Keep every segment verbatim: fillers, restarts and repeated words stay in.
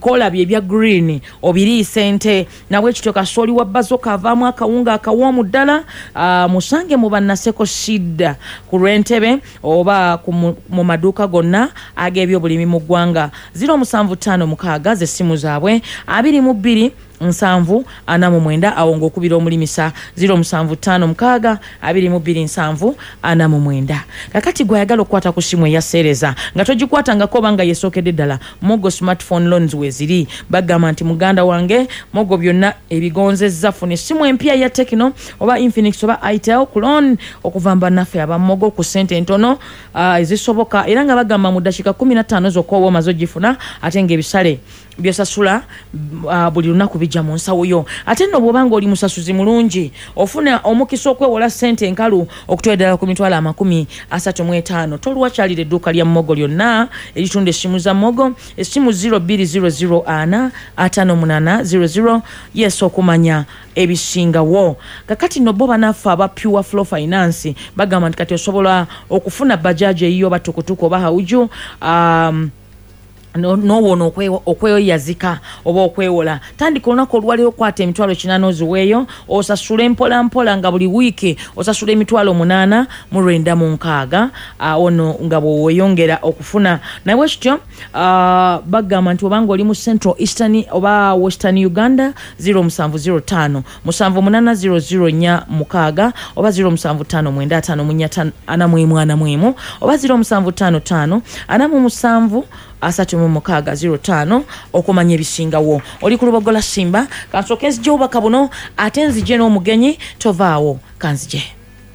kola bye bya green obiri sente nawe kityo kasoli wa bazo kavamu akawunga akawomu ddala uh, musange mu bannaseko shida ku rentebe oba mu maduka gonna agebyo bulimi mu ggwanga zero musanvu ttaano mukaaga ze simu zaabwe abiri mu bbiri nsanvu ana mu mwenda awongo okubira omulimisa zero musanvu ttaano mukaaga abiri mu bbiri nsanvu ana mu mwenda kakati gwe ayagala okukwata ku simu eyaseereza nga togikwatangako banga yesookedde ddala Mogo smartphone loans weziri bagamba nti muganda wange Mogo byonna ebigonzezza funa essimu empya ya Tecno oba Infinix oba Itel ku loan okuva mbannaffe aba Mogo ku ssente entono uh, ezisoboka era nga bagamba mu ddakiika kumi na ttaano zokka oba omaze ogifuna ate ng'ebisale byosasula uh, buli lunaku bijja mu nsawo yo ate nno bw'obanga oli musasuzi mulungi ofuna omukisa okwewola ssente enkalu okutwala ddala ku mitwalo amakumi asatu mu etaano tolwakyalira edduuka lya Mogo lyonna eritunda essimu za Mogo essimu zero bbiri zero zero ana ataano munaana zero zero yes okumanya ebisingawo kakati no bo banaffe aba Pure Flow Finance bagamba nti kati osobola okufuna bajaji eyiyo batukutuku oba hauju um, no no wono okweyo okweyazika oba okwewola tandika olunaku olwaliwo kwata emitwalo kinaana oziweeyo osasula mpola mpola nga buli wiiki osasula emitwalo munaana mu lwenda mu nkaaga uh, ono nga bweweyongera okufuna naye kityo uh, bagamba nti obanga oli mu Central Eastern oba Western Uganda zero musanvu zero ttaano musanvu munaana zero zero nnya mukaaga oba zero musanvu ttaano mwenda ataano mu nnya ana mu emu ana mu emu oba zero musanvu ttaano ttaano ana mu musanvu asatu mu mukaaga zero ttaano okumanya ebisingawo oli ku Lubogola Simba kansooke nzije obubaka buno ate nzije n'omugenyi tovaawo kanzije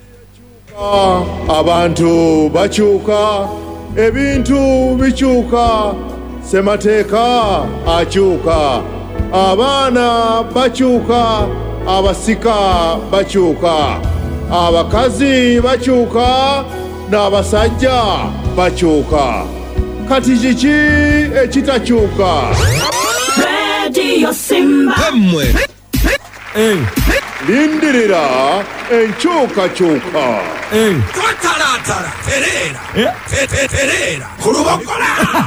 abantu bakyuka ebintu bikyuka semateeka akyuka abaana bakyuka abasika bakyuka abakazi bakyuka n'abasajja bakyuka kati kiki ekitakyuka Radio Simba Pemwe Eh lindirira enkyukakyuka Eh Twatalantala terera Teteterera ku Lubogola